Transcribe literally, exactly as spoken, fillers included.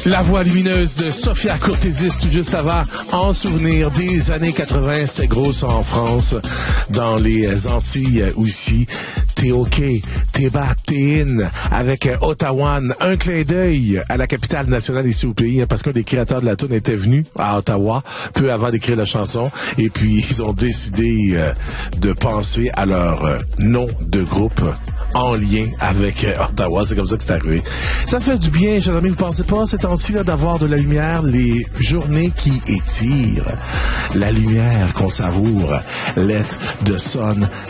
La voix lumineuse de Sophia Courtésis, tout juste avant, en souvenir des années quatre-vingt, c'était gros ça en France, dans les Antilles aussi. T'es OK, t'es back, t'es in, avec euh, Ottawa, un clin d'œil à la capitale nationale ici au pays, hein, parce qu'un des créateurs de la tune était venu à Ottawa peu avant d'écrire la chanson, et puis ils ont décidé euh, de penser à leur euh, nom de groupe en lien avec euh, Ottawa. C'est comme ça que c'est arrivé. Ça fait du bien, chers amis, ne pensez pas ces temps-ci là, d'avoir de la lumière, les journées qui étirent, la lumière qu'on savoure, let the sun